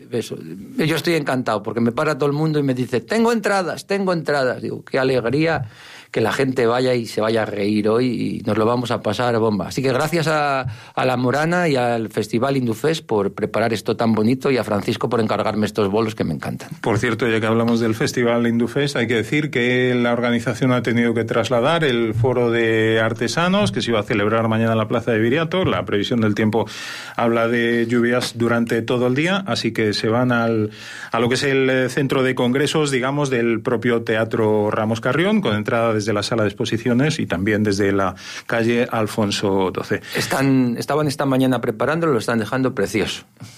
eso. Yo estoy encantado porque me para todo el mundo y me dice, tengo entradas. Digo, qué alegría que la gente vaya y se vaya a reír hoy y nos lo vamos a pasar bomba. Así que gracias a La Morana y al Festival Indufest por preparar esto tan bonito y a Francisco por encargarme estos bolos que me encantan. Por cierto, ya que hablamos del Festival Indufest, hay que decir que la organización ha tenido que trasladar el foro de artesanos que se iba a celebrar mañana en la Plaza de Viriato. La previsión del tiempo habla de lluvias durante todo el día, así que se van a lo que es el centro de congresos, digamos, del propio Teatro Ramos Carrión, con entrada desde la sala de exposiciones y también desde la calle Alfonso XII. Estaban esta mañana preparándolo, lo están dejando precioso.